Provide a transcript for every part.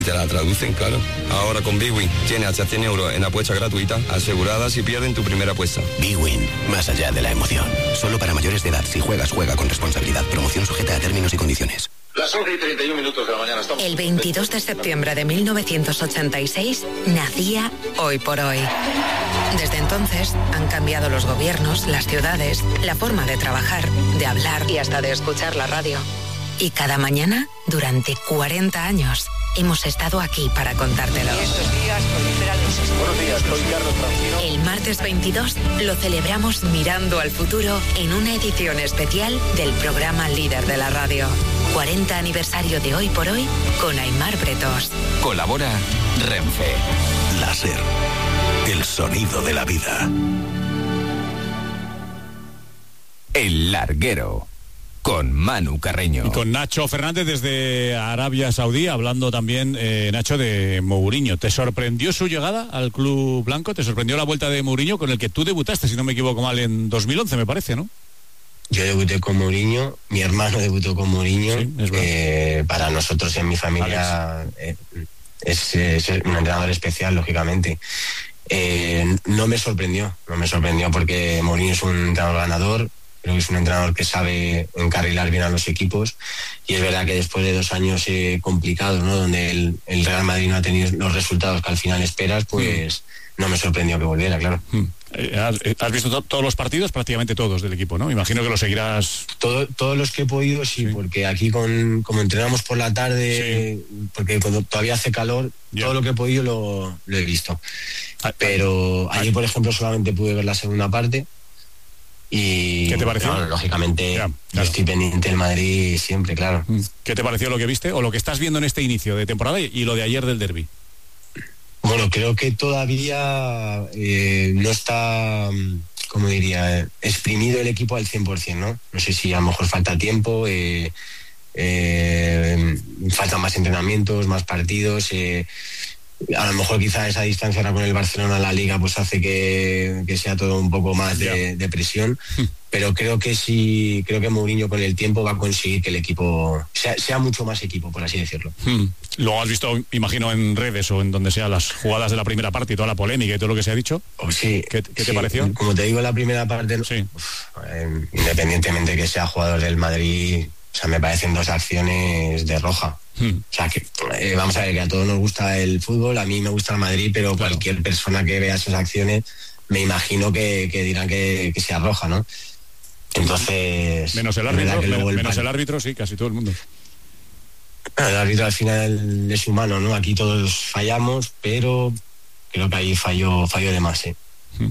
Te la traducen, claro. Ahora con Bwin tienes hasta 100 euros en apuesta gratuita, asegurada si pierden tu primera apuesta. Bwin, más allá de la emoción. Solo para mayores de edad. Si juegas, juega con responsabilidad. Promoción sujeta a términos y condiciones. Las 11:31 de la mañana. Estamos... El 22 de septiembre de 1986 nacía Hoy por Hoy. Desde entonces han cambiado los gobiernos, las ciudades, la forma de trabajar, de hablar y hasta de escuchar la radio. Y cada mañana, durante 40 años, hemos estado aquí para contártelo. Estos días proliferan los estudios. Buenos días, soy Carlos Francino. El martes 22 lo celebramos mirando al futuro en una edición especial del programa líder de la radio. 40 aniversario de Hoy por Hoy con Aimar Bretos. Colabora Renfe. Láser. El sonido de la vida. El Larguero. Con Manu Carreño. Y con Nacho Fernández desde Arabia Saudí, hablando también, Nacho, de Mourinho. ¿Te sorprendió su llegada al club blanco? ¿Te sorprendió la vuelta de Mourinho, con el que tú debutaste, si no me equivoco mal, en 2011, me parece, ¿no? Yo debuté con Mourinho, mi hermano debutó con Mourinho. Sí, para nosotros en mi familia es un entrenador especial, lógicamente. No me sorprendió porque Mourinho es un entrenador ganador. Creo que es un entrenador que sabe encarrilar bien a los equipos, y es verdad que después de 2 años complicados, ¿no?, donde el Real Madrid no ha tenido los resultados que al final esperas, pues no me sorprendió que volviera, claro. ¿Has visto todos los partidos? Prácticamente todos del equipo, ¿no? Imagino que lo seguirás. Todos los que he podido, sí, porque aquí como entrenamos por la tarde, porque cuando todavía hace calor, todo lo que he podido lo he visto. Pero ayer, por ejemplo, solamente pude ver la segunda parte. Y ¿qué te pareció? Bueno, lógicamente, yo estoy pendiente del Madrid siempre, claro. ¿Qué te pareció lo que viste o lo que estás viendo en este inicio de temporada y lo de ayer del derbi? Bueno, creo que todavía no está, ¿cómo diría?, exprimido el equipo al 100%, ¿no? No sé si a lo mejor falta tiempo, faltan más entrenamientos, más partidos. A lo mejor quizá esa distancia ahora con el Barcelona en la Liga pues hace que sea todo un poco más de presión, pero creo que Mourinho con el tiempo va a conseguir que el equipo sea mucho más equipo, por así decirlo. Lo has visto, imagino, en redes o en donde sea las jugadas de la primera parte y toda la polémica y todo lo que se ha dicho. Sí. ¿Qué te pareció? Como te digo, en la primera parte, independientemente que sea jugador del Madrid, o sea, me parecen 2 acciones de roja. O sea, que vamos a ver, que a todos nos gusta el fútbol, a mí me gusta el Madrid, pero cualquier persona que vea esas acciones me imagino que dirán que sea roja, ¿no? Entonces... Menos el árbitro, sí, casi todo el mundo. El árbitro al final es humano, ¿no? Aquí todos fallamos, pero creo que ahí falló de más, ¿eh?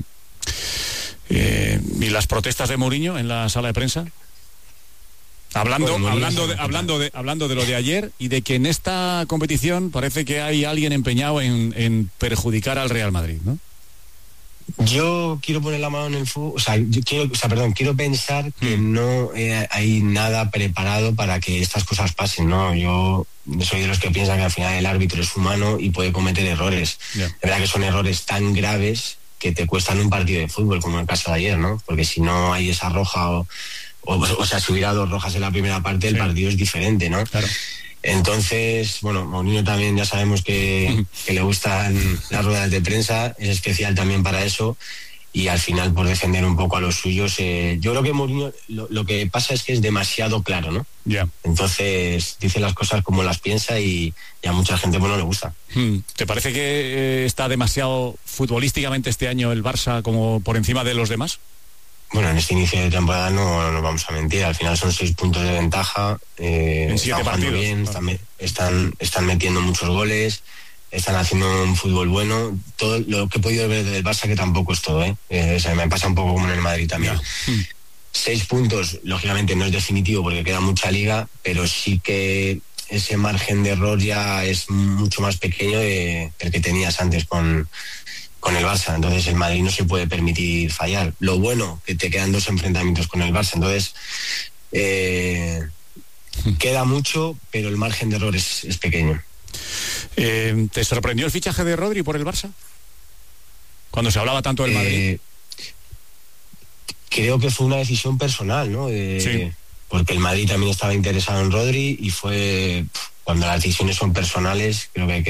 ¿Y las protestas de Mourinho en la sala de prensa? Hablando de lo de ayer y de que en esta competición parece que hay alguien empeñado en perjudicar al Real Madrid, ¿no? Yo quiero poner la mano en el fuego, quiero pensar que no hay nada preparado para que estas cosas pasen, ¿no? Yo soy de los que piensan que al final el árbitro es humano y puede cometer errores. De verdad que son errores tan graves que te cuestan un partido de fútbol, como en el caso de ayer, ¿no? Porque si no hay esa roja o sea, si hubiera 2 rojas en la primera parte, el partido es diferente, ¿no? Claro. Entonces, bueno, Mourinho también ya sabemos que le gustan las ruedas de prensa, es especial también para eso, y al final por defender un poco a los suyos. Yo creo que Mourinho lo que pasa es que es demasiado claro, ¿no? Entonces dice las cosas como las piensa y a mucha gente no le gusta. ¿Te parece que está demasiado futbolísticamente este año el Barça como por encima de los demás? Bueno, en este inicio de temporada no nos vamos a mentir, al final son 6 puntos de ventaja, en 7 partidos. Bien, están metiendo muchos goles, están haciendo un fútbol bueno. Todo lo que he podido ver del Barça, que tampoco es todo, o sea, me pasa un poco como en el Madrid también. 6 puntos, lógicamente no es definitivo porque queda mucha liga, pero sí que ese margen de error ya es mucho más pequeño del que tenías antes con el Barça. Entonces el Madrid no se puede permitir fallar. Lo bueno, que te quedan 2 enfrentamientos con el Barça, entonces queda mucho, pero el margen de error es pequeño. ¿Te sorprendió el fichaje de Rodri por el Barça? Cuando se hablaba tanto del Madrid. Creo que fue una decisión personal, ¿no? Sí. Porque el Madrid también estaba interesado en Rodri y fue cuando las decisiones son personales, creo que hay que